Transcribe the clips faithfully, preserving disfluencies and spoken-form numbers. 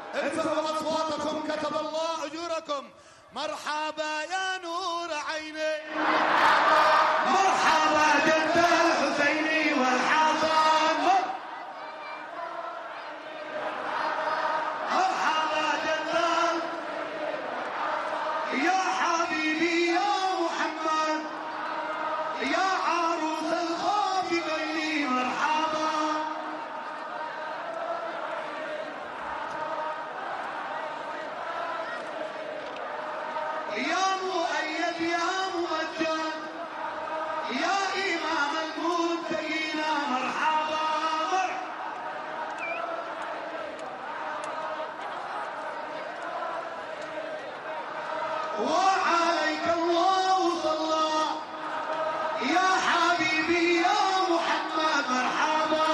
ارفعوا أصواتكم كتب الله أجوركم. مرحبا يا نور عيني، مرحبا جد الحسيني والحسن، مرحبا جد يا حبيبي يا محمد يا عروس الخافقين مرحبا. يا مؤيد يا ممجد يا إمام المتقين مرحبا. وعليك الله صلى يا حبيبي يا محمد مرحبا.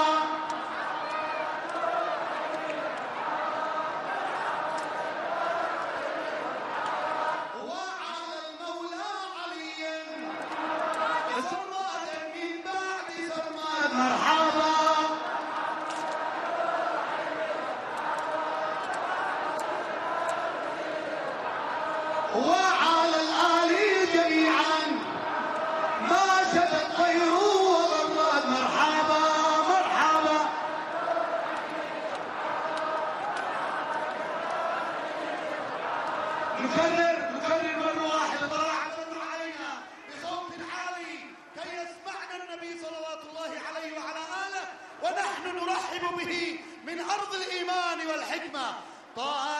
وعلى المولى علي سرماد من بعد سرماد مرحبا. وعلى الآل جميعا ما شدت خير وضرات مرحبا مرحبا. نكرر نكرر مرة واحدة طلع البدر علينا بصوت عالي كي يسمعنا النبي صلوات الله عليه وعلى آله، ونحن نرحب به من أرض الإيمان والحكمة. طه